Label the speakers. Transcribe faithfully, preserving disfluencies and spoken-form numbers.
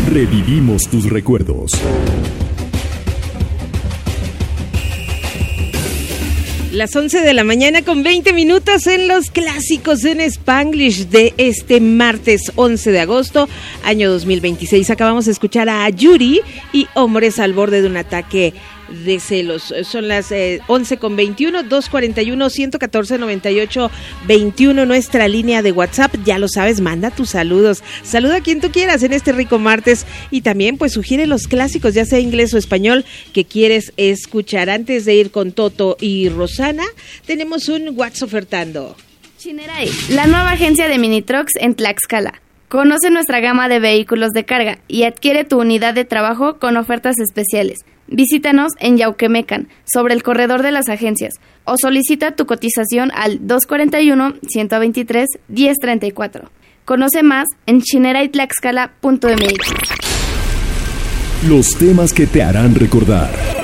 Speaker 1: Revivimos tus recuerdos.
Speaker 2: Las once de la mañana con veinte minutos en los clásicos en Spanglish de este martes once de agosto, año dos mil veintiséis. Acabamos de escuchar a Yuri y Hombres al borde de un ataque de celos. Son las eh, once con veintiuno, dos cuarenta y uno, ciento catorce, noventa y ocho, veintiuno, nuestra línea de WhatsApp. Ya lo sabes, manda tus saludos. Saluda a quien tú quieras en este rico martes y también pues sugiere los clásicos, ya sea inglés o español, que quieres escuchar. Antes de ir con Toto y Rosana, tenemos un WhatsApp ofertando.
Speaker 3: Shinerai, la nueva agencia de mini trucks en Tlaxcala. Conoce nuestra gama de vehículos de carga y adquiere tu unidad de trabajo con ofertas especiales. Visítanos en Yauquemecan, sobre el corredor de las agencias, o solicita tu cotización al dos cuarenta y uno, ciento veintitrés, diez treinta y cuatro. Conoce más en shinerai tlaxcala punto m x.
Speaker 1: Los temas que te harán recordar.